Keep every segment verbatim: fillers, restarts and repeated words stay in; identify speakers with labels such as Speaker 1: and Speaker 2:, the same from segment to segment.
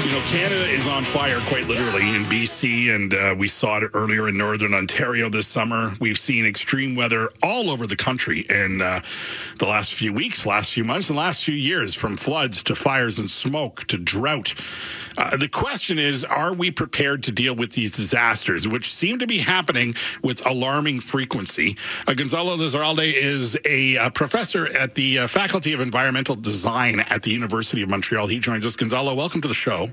Speaker 1: You know, Canada is on fire, quite literally, in B C, and uh, we saw it earlier in northern Ontario this summer. We've seen extreme weather all over the country in uh, the last few weeks, last few months, and last few years, from floods to fires and smoke to drought. Uh, the question is, are we prepared to deal with these disasters, which seem to be happening with alarming frequency? Uh, Gonzalo Lizarralde is a uh, professor at the uh, Faculty of Environmental Design at the University of Montreal. He joins us. Gonzalo, welcome to the show.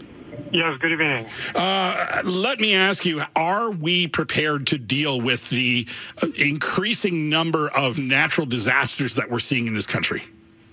Speaker 2: Yes, good evening.
Speaker 1: Uh, let me ask you, are we prepared to deal with the increasing number of natural disasters that we're seeing in this country?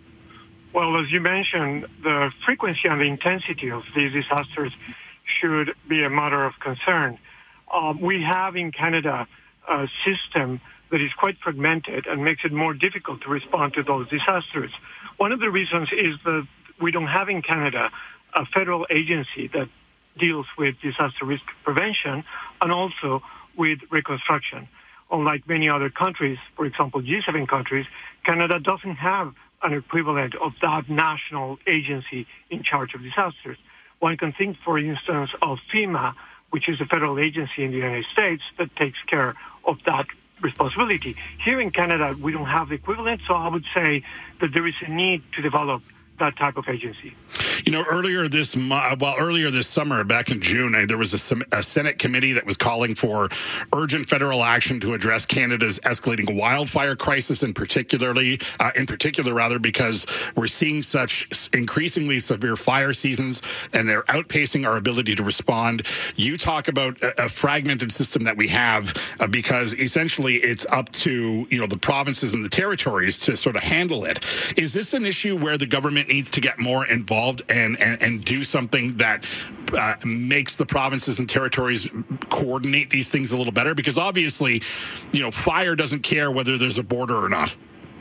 Speaker 2: Well, as you mentioned, the frequency and the intensity of these disasters should be a matter of concern. Um, we have in Canada a system that is quite fragmented and makes it more difficult to respond to those disasters. One of the reasons is that we don't have in Canada a federal agency that deals with disaster risk prevention and also with reconstruction. Unlike many other countries, for example, G seven countries, Canada doesn't have an equivalent of that national agency in charge of disasters. One can think, for instance, of FEMA, which is a federal agency in the United States that takes care of that responsibility. Here in Canada, we don't have the equivalent, so I would say that there is a need to develop that type of agency.
Speaker 1: You know, earlier this mo- well, earlier this summer, back in June, uh, there was a, a Senate committee that was calling for urgent federal action to address Canada's escalating wildfire crisis, in particularly, uh, in particular, rather, because we're seeing such increasingly severe fire seasons, and they're outpacing our ability to respond. You talk about a, a fragmented system that we have, uh, because essentially it's up to you know the provinces and the territories to sort of handle it. Is this an issue where the government needs to get more involved and, and, and do something that uh, makes the provinces and territories coordinate these things a little better? Because obviously, you know, fire doesn't care whether there's a border or not.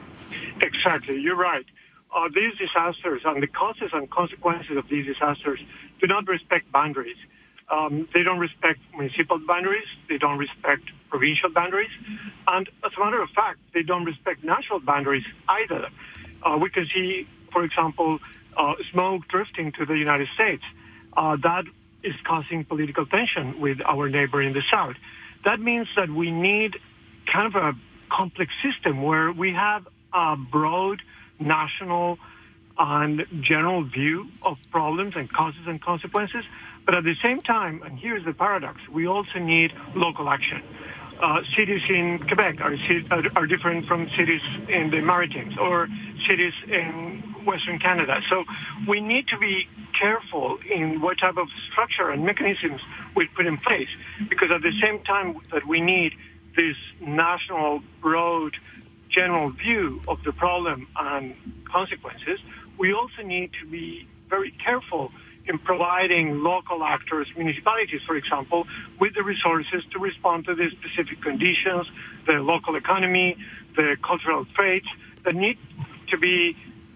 Speaker 2: Exactly. You're right. Uh, these disasters and the causes and consequences of these disasters do not respect boundaries. Um, they don't respect municipal boundaries. They don't respect provincial boundaries. And as a matter of fact, they don't respect national boundaries either. Uh, we can see, for example, uh, smoke drifting to the United States. Uh, that is causing political tension with our neighbor in the south. That means that we need kind of a complex system where we have a broad national and general view of problems and causes and consequences. But at the same time, and here's the paradox, we also need local action. Uh, cities in Quebec are, are, are different from cities in the Maritimes or cities in Western Canada. So we need to be careful in what type of structure and mechanisms we put in place, because at the same time that we need this national, broad, general view of the problem and consequences, we also need to be very careful in providing local actors, municipalities, for example, with the resources to respond to the specific conditions, the local economy, the cultural traits that need to be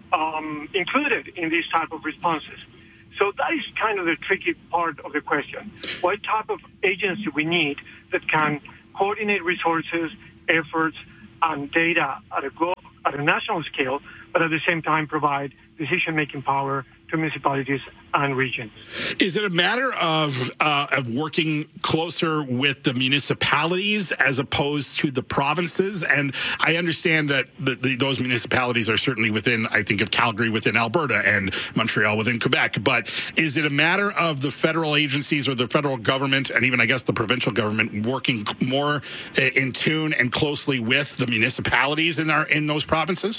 Speaker 2: um, included in these type of responses. So that is kind of the tricky part of the question. What type of agency we need that can coordinate resources, efforts, and data at a global, at a national scale, but at the same time provide decision-making power to municipalities and regions.
Speaker 1: Is it a matter of uh, of working closer with the municipalities as opposed to the provinces? And I understand that the, the, those municipalities are certainly within, I think of Calgary within Alberta and Montreal within Quebec. But is it a matter of the federal agencies or the federal government and even, I guess, the provincial government working more in tune and closely with the municipalities in our in those provinces?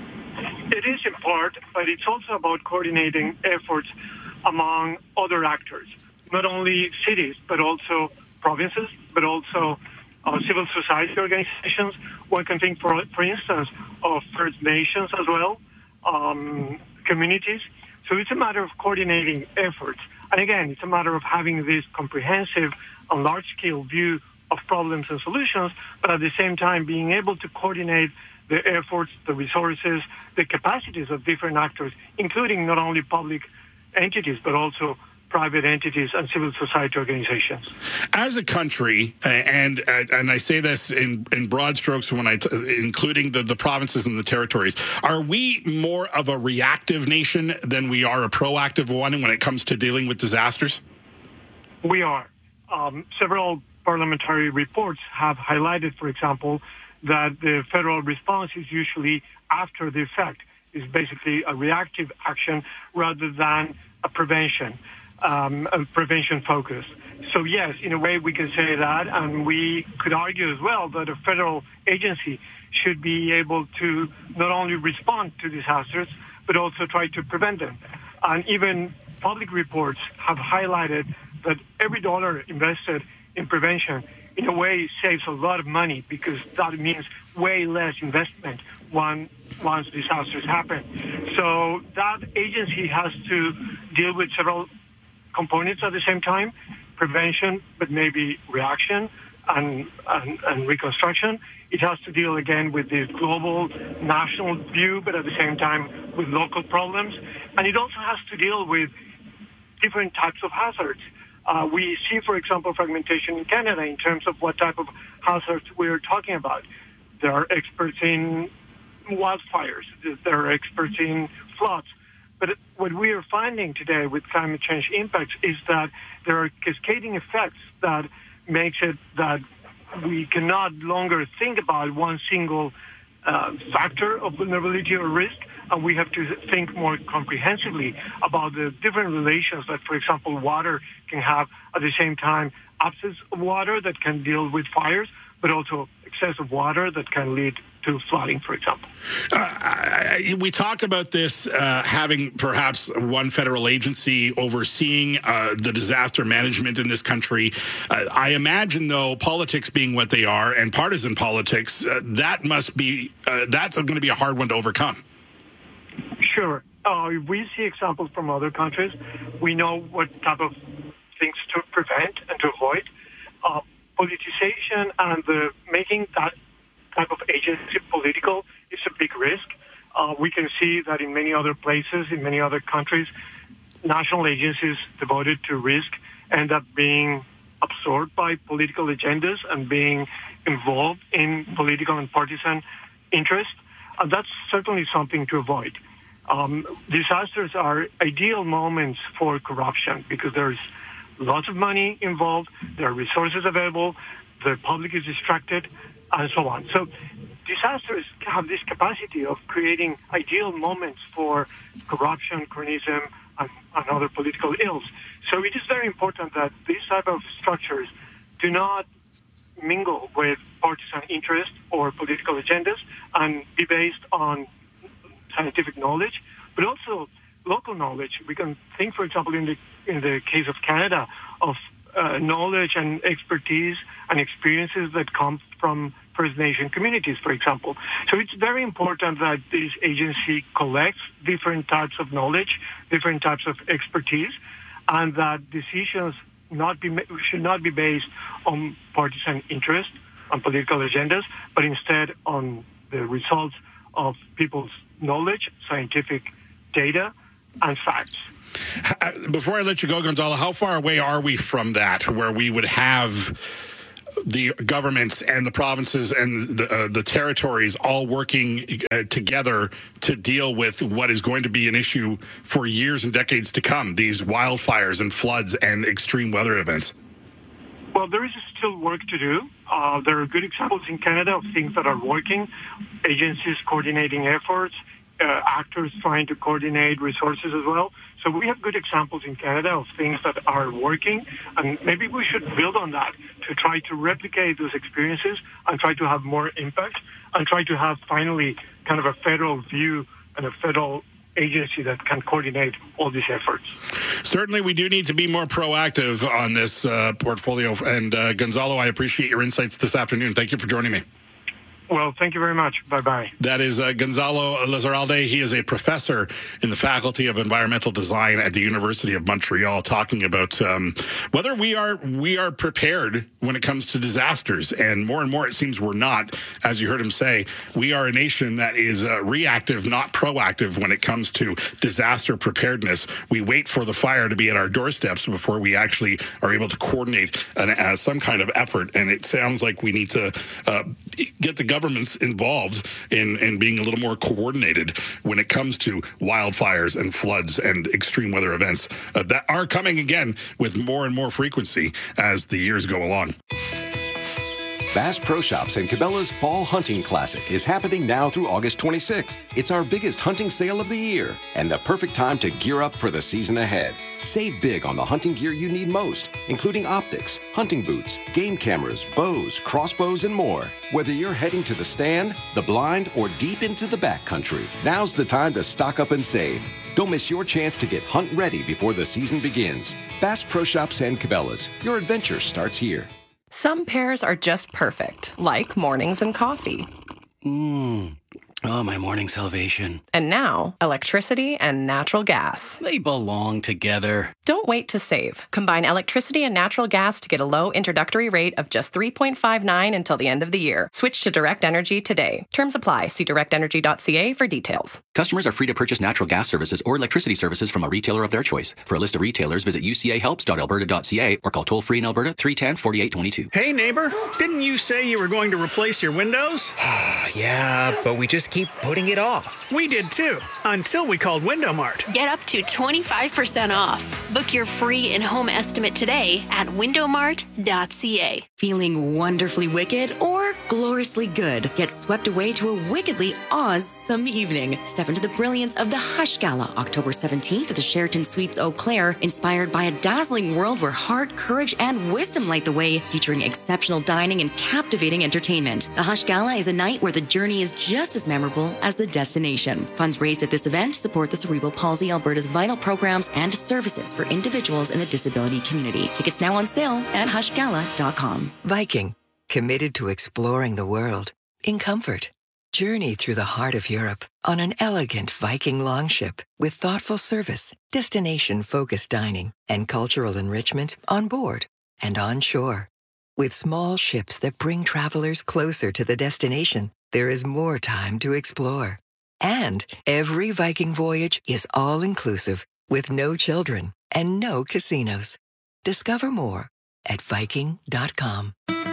Speaker 2: It is in part, but it's also about coordinating efforts among other actors, not only cities, but also provinces, but also uh, civil society organizations. One can think, for, for instance, of First Nations as well, um, communities. So it's a matter of coordinating efforts. And again, it's a matter of having this comprehensive and large-scale view of problems and solutions, but at the same time being able to coordinate the efforts, the resources, the capacities of different actors, including not only public entities, but also private entities and civil society organizations.
Speaker 1: As a country, and and I say this in, in broad strokes, when I t- including the, the provinces and the territories, are we more of a reactive nation than we are a proactive one when it comes to dealing with disasters?
Speaker 2: We are. Um, several parliamentary reports have highlighted, for example, that the federal response is usually after the effect. Is basically a reactive action rather than a prevention, um, a prevention focus. So yes, in a way we can say that, and we could argue as well that a federal agency should be able to not only respond to disasters, but also try to prevent them. And even public reports have highlighted that every dollar invested in prevention in a way saves a lot of money, because that means way less investment one, once disasters happen. So that agency has to deal with several components at the same time: prevention, but maybe reaction and, and, and reconstruction. It has to deal again with the global, national view, but at the same time with local problems. And it also has to deal with different types of hazards. Uh, we see, for example, fragmentation in Canada in terms of what type of hazards we're talking about. There are experts in wildfires. There are experts in floods. But what we are finding today with climate change impacts is that there are cascading effects that makes it that we cannot longer think about one single uh, factor of vulnerability or risk, and we have to think more comprehensively about the different relations that, for example, water can have at the same time absence of water that can deal with fires, but also excess of water that can lead to flooding, for example.
Speaker 1: Uh, I, we talk about this uh, having perhaps one federal agency overseeing uh, the disaster management in this country. Uh, I imagine, though, politics being what they are and partisan politics, uh, that must be, uh, that's going to be a hard one to overcome.
Speaker 2: Sure. Uh, we see examples from other countries. We know what type of things to prevent and to avoid. Uh, politicization and the making that type of agency political is a big risk. Uh, we can see that in many other places, in many other countries, national agencies devoted to risk end up being absorbed by political agendas and being involved in political and partisan interest. And that's certainly something to avoid. Um, disasters are ideal moments for corruption because there's lots of money involved, there are resources available, the public is distracted, and so on. So disasters have this capacity of creating ideal moments for corruption, cronyism, and, and other political ills. So it is very important that these type of structures do not mingle with partisan interest or political agendas and be based on scientific knowledge, but also local knowledge. We can think, for example, in the in the case of Canada, of uh, knowledge and expertise and experiences that come from First Nation communities, for example. So it's very important that this agency collects different types of knowledge, different types of expertise, and that decisions not be should not be based on partisan interest, on political agendas, but instead on the results of people's knowledge, scientific data, and facts.
Speaker 1: Before I let you go, Gonzalo, how far away are we from that, where we would have the governments and the provinces and the, uh, the territories all working uh, together to deal with what is going to be an issue for years and decades to come, these wildfires and floods and extreme weather events?
Speaker 2: Well, there is still work to do. Uh, there are good examples in Canada of things that are working, agencies coordinating efforts, uh, actors trying to coordinate resources as well. So we have good examples in Canada of things that are working, and maybe we should build on that to try to replicate those experiences and try to have more impact and try to have finally kind of a federal view and a federal agency that can coordinate all these efforts.
Speaker 1: Certainly, we do need to be more proactive on this uh, portfolio. And uh, Gonzalo, I appreciate your insights this afternoon. Thank you for joining me.
Speaker 2: Well, thank you very much. Bye-bye.
Speaker 1: That is uh, Gonzalo Lizarralde. He is a professor in the Faculty of Environmental Design at the University of Montreal, talking about um, whether we are we are prepared when it comes to disasters. And more and more, it seems we're not. As you heard him say, we are a nation that is uh, reactive, not proactive when it comes to disaster preparedness. We wait for the fire to be at our doorsteps before we actually are able to coordinate an, uh, some kind of effort. And it sounds like we need to uh, get the governments involved in, in being a little more coordinated when it comes to wildfires and floods and extreme weather events uh, that are coming again with more and more frequency as the years go along.
Speaker 3: Bass Pro Shops and Cabela's Fall Hunting Classic is happening now through August twenty-sixth. It's our biggest hunting sale of the year and the perfect time to gear up for the season ahead. Save big on the hunting gear you need most, including optics, hunting boots, game cameras, bows, crossbows, and more. Whether you're heading to the stand, the blind, or deep into the backcountry, now's the time to stock up and save. Don't miss your chance to get hunt ready before the season begins. Bass Pro Shops and Cabela's. Your adventure starts here.
Speaker 4: Some pairs are just perfect, like mornings and coffee.
Speaker 5: Mmm. Oh, my morning salvation.
Speaker 4: And now, electricity and natural gas.
Speaker 5: They belong together.
Speaker 4: Don't wait to save. Combine electricity and natural gas to get a low introductory rate of just three point five nine until the end of the year. Switch to Direct Energy today. Terms apply. See direct energy dot c a for details.
Speaker 6: Customers are free to purchase natural gas services or electricity services from a retailer of their choice. For a list of retailers, visit u c a helps dot alberta dot c a or call toll-free in Alberta three one zero, four eight two two.
Speaker 7: Hey, neighbor. Didn't you say you were going to replace your windows?
Speaker 8: Yeah, but we just keep putting it off.
Speaker 7: We did too, until we called Window Mart.
Speaker 9: Get up to twenty-five percent off. Book your free in-home estimate today at window mart dot c a.
Speaker 10: Feeling wonderfully wicked or gloriously good? Get swept away to a wickedly awesome evening. Step into the brilliance of the Hush Gala, October seventeenth at the Sheraton Suites Eau Claire, inspired by a dazzling world where heart, courage, and wisdom light the way, featuring exceptional dining and captivating entertainment. The Hush Gala is a night where the journey is just as memorable as the destination. Funds raised at this event support the Cerebral Palsy Alberta's vital programs and services for individuals in the disability community. Tickets now on sale at hush gala dot com.
Speaker 11: Viking, committed to exploring the world in comfort. Journey through the heart of Europe on an elegant Viking longship with thoughtful service, destination-focused dining, and cultural enrichment on board and on shore. With small ships that bring travelers closer to the destination, there is more time to explore. And every Viking voyage is all-inclusive with no children and no casinos. Discover more at viking dot com.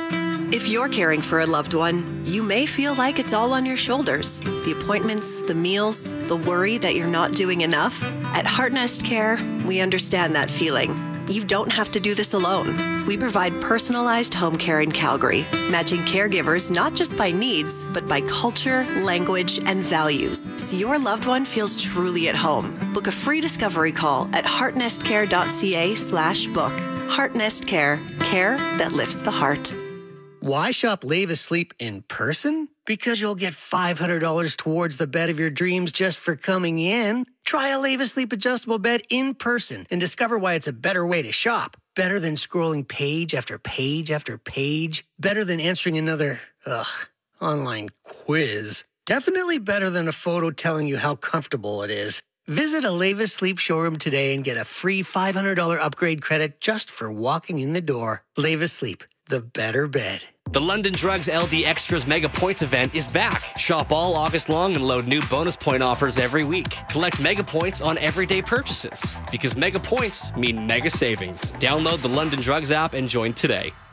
Speaker 12: If you're caring for a loved one, you may feel like it's all on your shoulders. The appointments, the meals, the worry that you're not doing enough. At Heartnest Care, we understand that feeling. You don't have to do this alone. We provide personalized home care in Calgary, matching caregivers not just by needs, but by culture, language, and values, so your loved one feels truly at home. Book a free discovery call at heartnestcare dot c a slash book. Heartnest Care, care that lifts the heart.
Speaker 5: Why shop Leva Sleep in person? Because you'll get five hundred dollars towards the bed of your dreams just for coming in. Try a Leva Sleep adjustable bed in person and discover why it's a better way to shop. Better than scrolling page after page after page. Better than answering another, ugh, online quiz. Definitely better than a photo telling you how comfortable it is. Visit a Leva Sleep showroom today and get a free five hundred dollars upgrade credit just for walking in the door. Leva Sleep, the better bed.
Speaker 13: The London Drugs L D Extras Mega Points event is back. Shop all August long and load new bonus point offers every week. Collect Mega Points on everyday purchases. Because Mega Points mean mega savings. Download the London Drugs app and join today.